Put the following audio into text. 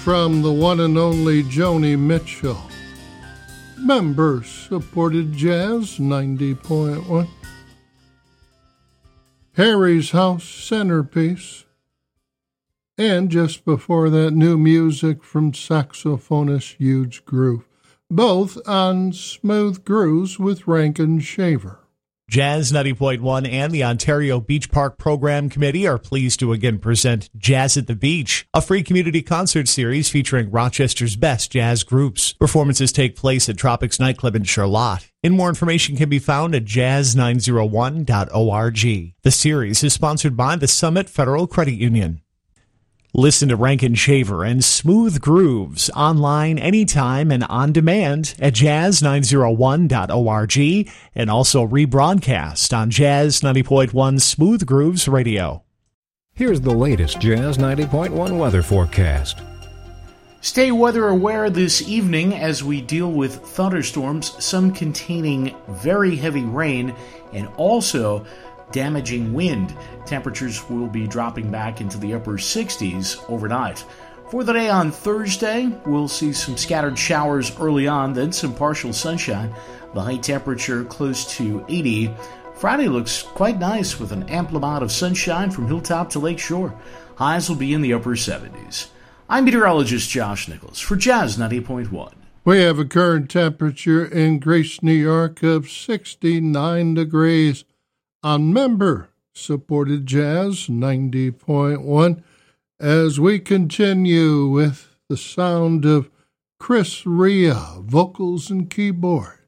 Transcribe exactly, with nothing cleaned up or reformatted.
from the one and only Joni Mitchell. Member-supported Jazz ninety point one. Harry's House Centerpiece. And just before that, new music from saxophonist Huge Groove, both on Smooth Grooves with Rankin Shaver. Jazz ninety point one and the Ontario Beach Park Program Committee are pleased to again present Jazz at the Beach, a free community concert series featuring Rochester's best jazz groups. Performances take place at Tropics Nightclub in Charlotte. And more information can be found at jazz nine oh one dot org. The series is sponsored by the Summit Federal Credit Union. Listen to Rankin Shaver and Smooth Grooves online anytime and on demand at jazz nine oh one dot org and also rebroadcast on Jazz ninety point one Smooth Grooves Radio. Here's the latest Jazz ninety point one weather forecast. Stay weather aware this evening as we deal with thunderstorms, some containing very heavy rain and also damaging wind. Temperatures will be dropping back into the upper sixties overnight. For the day on Thursday, we'll see some scattered showers early on, then some partial sunshine. The high temperature close to eighty. Friday looks quite nice with an ample amount of sunshine from hilltop to lakeshore. Highs will be in the upper seventies. I'm meteorologist Josh Nichols for Jazz ninety point one. We have a current temperature in Grace, New York of sixty-nine degrees. On member-supported Jazz ninety point one, as we continue with the sound of Chris Rea, vocals and keyboard.